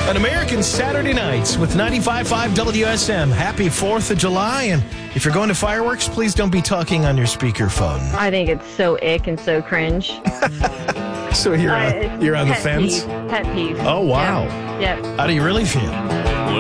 An American Saturday Nights with 95.5 WSM. Happy 4th of July. And if you're going to fireworks, please don't be talking on your speakerphone. I think it's so ick and so cringe. So you're on the fence? Pet peeve. Oh, wow. Yep. How do you really feel?